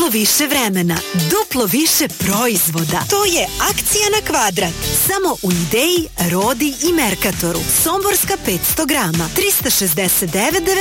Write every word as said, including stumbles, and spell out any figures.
duplo više vremena, duplo više proizvoda. To je akcija na kvadrat. Samo u Ideji, Rodi i Merkatoru. Somborska petsto grama, trista šezdeset devet